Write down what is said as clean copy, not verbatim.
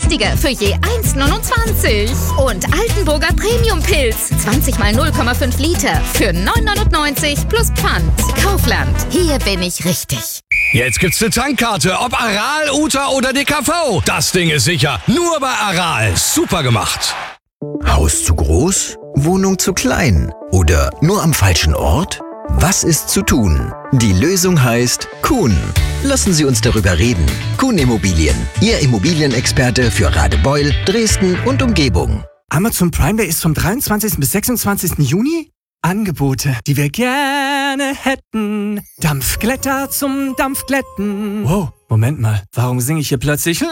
günstige für je 1,29. Und Altenburger Premium-Pilz, 20 mal 0,5 Liter für 9,99 plus Pfand. Kaufland, hier bin ich richtig. Jetzt gibt's eine Tankkarte, ob Aral, Uta oder DKV. Das Ding ist sicher. Nur bei Aral. Super gemacht. Haus zu groß? Wohnung zu klein? Oder nur am falschen Ort? Was ist zu tun? Die Lösung heißt Kuhn. Lassen Sie uns darüber reden. Kuhn Immobilien, Ihr Immobilienexperte für Radebeul, Dresden und Umgebung. Amazon Prime Day ist vom 23. bis 26. Juni? Angebote, die wir gerne hätten. Dampfglätter zum Dampfglätten. Wow, Moment mal, warum singe ich hier plötzlich